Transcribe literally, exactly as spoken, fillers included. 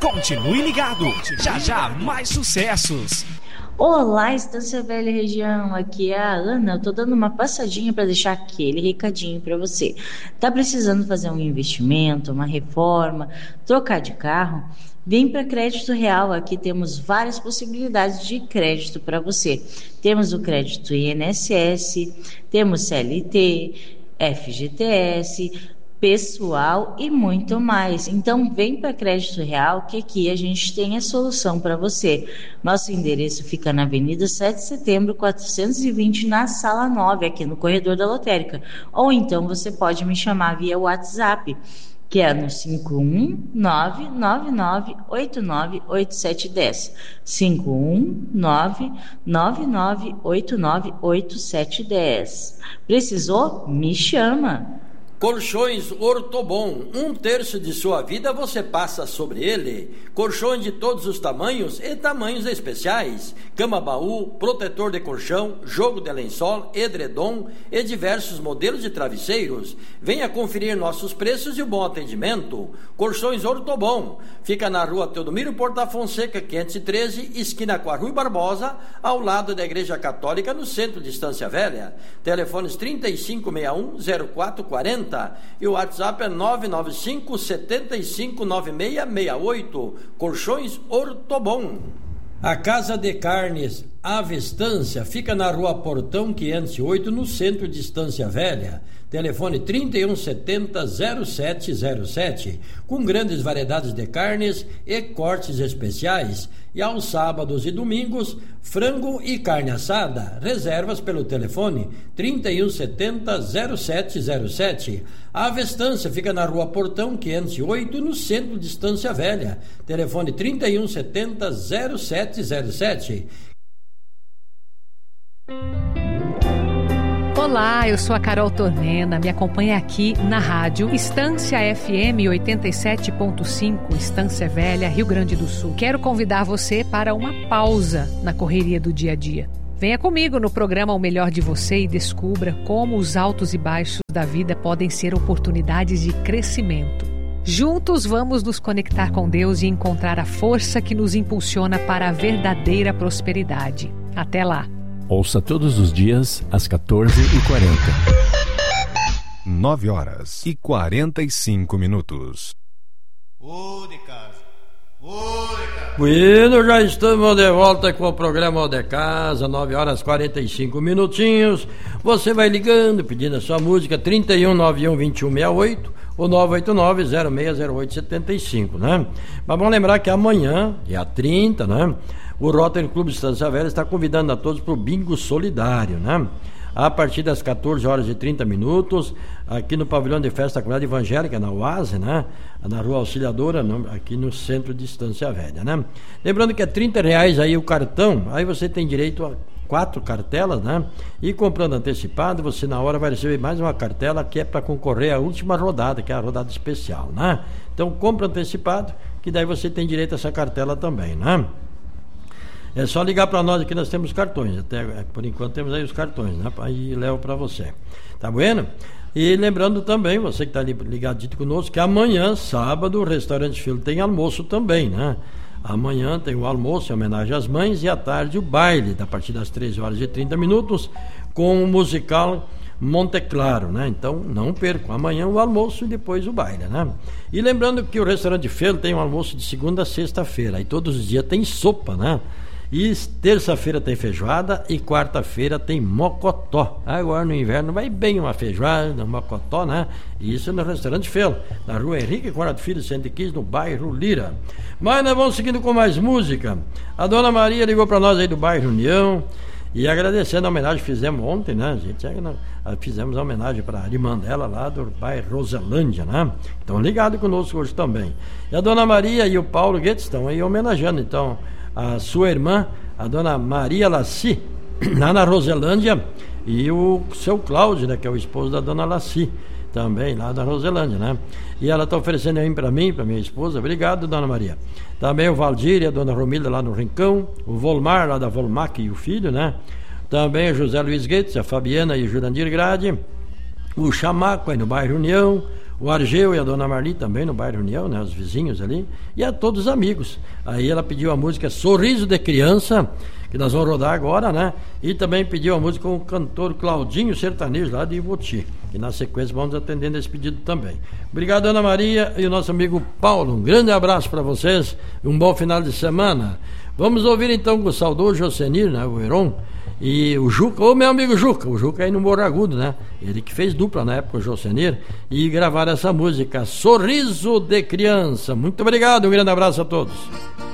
Continue ligado, já já mais sucessos. Olá, Estância Velha Região, aqui é a Ana. Eu tô dando uma passadinha para deixar aquele recadinho para você. Tá precisando fazer um investimento, uma reforma, trocar de carro? Vem para Crédito Real, aqui temos várias possibilidades de crédito para você. Temos o crédito I N S S, temos C L T, F G T S, pessoal e muito mais. Então vem para Crédito Real que aqui a gente tem a solução para você. Nosso endereço fica na Avenida sete de Setembro, quatrocentos e vinte, na Sala nove, aqui no corredor da Lotérica. Ou então você pode me chamar via WhatsApp, que é no cinco um nove nove nove oito nove oito sete um zero. cinco um nove nove nove oito nove oito sete um zero. Precisou? Me chama! Colchões Ortobon, um terço de sua vida você passa sobre ele. Colchões de todos os tamanhos e tamanhos especiais. Cama baú, protetor de colchão, jogo de lençol, edredom e diversos modelos de travesseiros. Venha conferir nossos preços e o bom atendimento. Colchões Ortobon, fica na rua Teodomiro Porta Fonseca, quinhentos e treze, esquina com a Rui Barbosa, ao lado da Igreja Católica, no centro de Estância Velha. Telefones trinta e cinco sessenta e um, zero quatro quarenta e o WhatsApp é nove nove cinco sete cinco nove seis seis oito. Colchões Ortobon. A Casa de Carnes Ave Estância fica na rua Portão quinhentos e oito, no centro de Estância Velha. Telefone trinta e um setenta, zero sete zero sete, com grandes variedades de carnes e cortes especiais. E aos sábados e domingos, frango e carne assada. Reservas pelo telefone trinta e um setenta, zero sete zero sete. A Ave Estância fica na rua Portão quinhentos e oito, no centro de Estância Velha. Telefone trinta e um setenta, zero sete zero sete. Olá, eu sou a Carol Tornena, me acompanha aqui na rádio Estância F M oitenta e sete ponto cinco, Estância Velha, Rio Grande do Sul. Quero convidar você para uma pausa na correria do dia a dia. Venha comigo no programa O Melhor de Você e descubra como os altos e baixos da vida podem ser oportunidades de crescimento. Juntos vamos nos conectar com Deus e encontrar a força que nos impulsiona para a verdadeira prosperidade. Até lá! Ouça todos os dias às quatorze e quarenta. nove horas e quarenta e cinco minutos. Ô de casa, ô de casa. Bueno, já estamos de volta com o programa O de Casa, nove horas e quarenta e cinco minutinhos. Você vai ligando, pedindo a sua música, trinta e um nove um vinte e um sessenta e oito ou nove oito nove zero seis zero oito sete cinco, né? Mas vamos lembrar que amanhã, dia trinta, né? O Rotary Clube Estância Velha está convidando a todos para o Bingo Solidário, né? A partir das quatorze horas e trinta minutos, aqui no pavilhão de festa da comunidade evangélica, na U A S, né? Na Rua Auxiliadora, aqui no centro de Estância Velha, né? Lembrando que é trinta reais aí o cartão, aí você tem direito a quatro cartelas, né? E comprando antecipado, você na hora vai receber mais uma cartela que é para concorrer à última rodada, que é a rodada especial, né? Então compra antecipado, que daí você tem direito a essa cartela também, né? É só ligar para nós aqui, nós temos cartões. Até por enquanto temos aí os cartões, né? Aí levo para você. Tá bueno? E lembrando também, você que está ligadinho conosco, que amanhã, sábado, o Restaurante Filho tem almoço também, né? Amanhã tem o almoço em homenagem às mães e à tarde o baile, a partir das treze horas e trinta minutos, com o musical Monte Claro, né? Então não percam, amanhã o almoço e depois o baile, né? E lembrando que o Restaurante Filho tem um almoço de segunda a sexta-feira, e todos os dias tem sopa, né? E terça-feira tem feijoada e quarta-feira tem mocotó. Agora no inverno vai bem uma feijoada, um mocotó, né? Isso no Restaurante Fel, na rua Henrique Conrado Filho, cento e quinze, no bairro Lira. Mas nós vamos seguindo com mais música. A dona Maria ligou para nós aí do bairro União e agradecendo a homenagem que fizemos ontem, né, gente? Fizemos a homenagem para a irmã dela lá do bairro Roselândia, né? Estão ligados conosco hoje também. E a dona Maria e o Paulo Guedes estão aí homenageando, então, a sua irmã, a dona Maria Laci, lá na Roselândia, e o seu Cláudio, né, que é o esposo da dona Laci, também lá da Roselândia, né? E ela está oferecendo aí para mim, para minha esposa. Obrigado, dona Maria. Também o Valdir e a dona Romilda lá no Rincão, o Volmar lá da Volmac e o filho, né? Também o José Luiz Guedes, a Fabiana e o Jurandir Grade, o Chamaco aí no bairro União, o Argeu e a Dona Marli também no bairro União, né, os vizinhos ali, e a todos os amigos. Aí ela pediu a música Sorriso de Criança, que nós vamos rodar agora, né? E também pediu a música com o cantor Claudinho Sertanejo, lá de Ivoti. E na sequência vamos atendendo esse pedido também. Obrigado, Ana Maria e o nosso amigo Paulo. Um grande abraço para vocês e um bom final de semana. Vamos ouvir então com o saudoso Josenir, né? O Heron. E o Juca, ô meu amigo Juca, o Juca aí no Morro Agudo, né? Ele que fez dupla na época, o Josenir, e gravaram essa música, Sorriso de Criança. Muito obrigado, um grande abraço a todos.